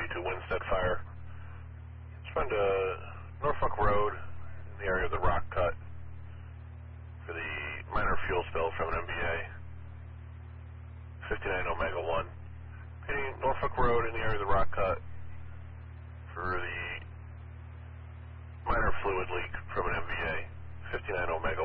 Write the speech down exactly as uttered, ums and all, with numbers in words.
to Winstead Fire. Respond to Norfolk Road in the area of the rock cut for the minor fuel spill from an M B A. fifty-nine Omega one. Repeating, Norfolk Road in the area of the rock cut for the minor fluid leak from an M B A. fifty-nine Omega